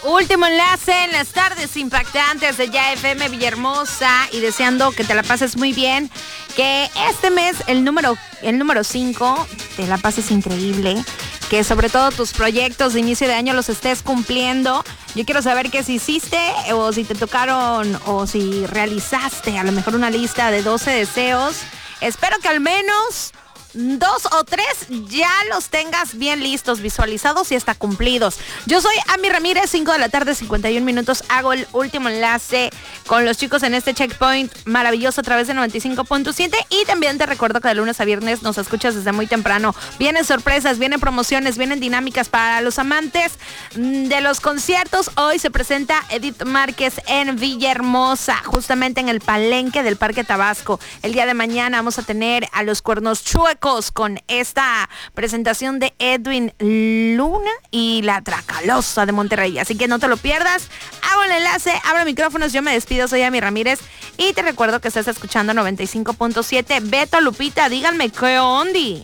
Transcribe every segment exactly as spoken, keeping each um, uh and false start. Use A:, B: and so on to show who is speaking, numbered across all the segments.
A: Último enlace en las tardes impactantes de Ya F M Villahermosa y deseando que te la pases muy bien, que este mes el número el número cinco te la pases increíble, que sobre todo tus proyectos de inicio de año los estés cumpliendo. Yo quiero saber qué si hiciste o si te tocaron o si realizaste a lo mejor una lista de doce deseos. Espero que al menos dos o tres ya los tengas bien listos, visualizados y hasta cumplidos. Yo soy Ami Ramírez, cinco de la tarde, cincuenta y un minutos. Hago el último enlace con los chicos en este checkpoint maravilloso a través de noventa y cinco punto siete. Y también te recuerdo que de lunes a viernes nos escuchas desde muy temprano. Vienen sorpresas, vienen promociones, vienen dinámicas para los amantes de los conciertos. Hoy se presenta Edith Márquez en Villahermosa, justamente en el Palenque del Parque Tabasco. El día de mañana vamos a tener a los Cuernos Chuecos con esta presentación de Edwin Luna y la Tracalosa de Monterrey. Así que no te lo pierdas. Hago el enlace, abro micrófonos, yo me despido, soy Ami Ramírez y te recuerdo que estás escuchando noventa y cinco punto siete. Beto, Lupita, díganme qué ondi.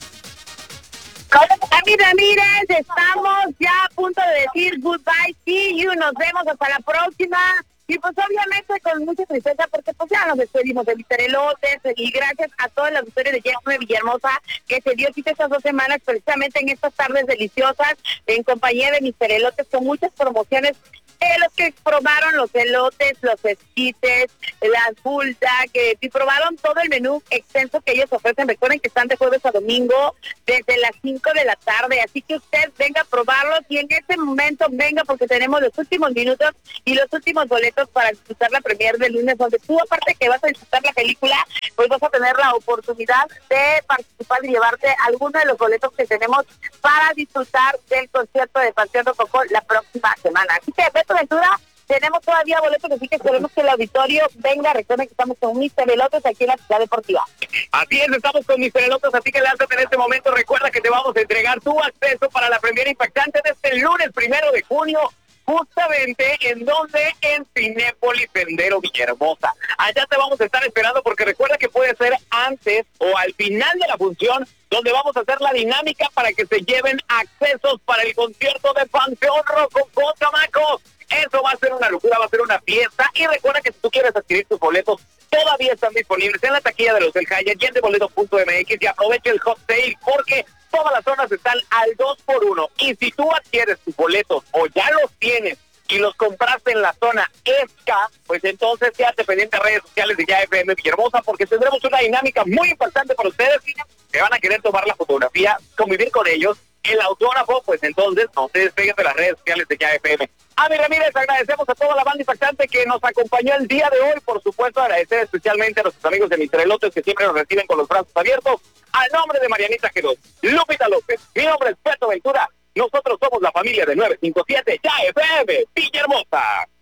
B: Hola, Ami Ramírez, estamos ya a punto de decir goodbye, see you, nos vemos hasta la próxima. Y pues obviamente con mucha tristeza porque pues ya nos despedimos de Mister Elotes y gracias a todas las mujeres de Yermo de Villahermosa que se dio cita estas dos semanas precisamente en estas tardes deliciosas en compañía de Mister Elotes con muchas promociones. Eh, los que probaron los elotes, los esquites, las bulda, que y probaron todo el menú extenso que ellos ofrecen. Recuerden que están de jueves a domingo desde las cinco de la tarde, así que usted venga a probarlos y en este momento venga porque tenemos los últimos minutos y los últimos boletos para disfrutar la premier del lunes, donde tú aparte que vas a disfrutar la película, pues vas a tener la oportunidad de participar y llevarte alguno de los boletos que tenemos para disfrutar del concierto de Panteón Rococó la próxima semana. Así que Ventura, tenemos todavía boletos, así que esperemos que el auditorio venga. Recuerden que estamos con Mister Elotes aquí en la Ciudad Deportiva.
C: Así es, estamos con Mister Elotes, así que lánzate en este momento. Recuerda que te vamos a entregar tu acceso para la primera impactante de este lunes primero de junio, justamente en donde en Cinépolis Sendero Villahermosa. Allá te vamos a estar esperando porque recuerda que puede ser antes o al final de la función, donde vamos a hacer la dinámica para que se lleven accesos para el concierto de Panteón Rococó, chamacos. Eso va a ser una locura, va a ser una fiesta. Y recuerda que si tú quieres adquirir tus boletos, todavía están disponibles en la taquilla de los Hotel Hyatt y en de boletos punto eme equis. Y aprovecha el hot sale porque todas las zonas están al dos por uno. Y si tú adquieres tus boletos o ya los tienes y los compraste en la zona ESCA, pues entonces quédate pendiente a redes sociales de Ya F M Villahermosa porque tendremos una dinámica muy importante para ustedes que van a querer tomar la fotografía, convivir con ellos, el autógrafo, pues entonces no se despeguen de las redes sociales de Ya F M. Ami Ramírez, agradecemos a toda la banda impactante que nos acompañó el día de hoy. Por supuesto, agradecer especialmente a nuestros amigos de Mister Elotes que siempre nos reciben con los brazos abiertos. Al nombre de Marianita Queroz, Lupita López, mi nombre es Beto Ventura. Nosotros somos la familia de nueve cinco siete Ya F M Villahermosa.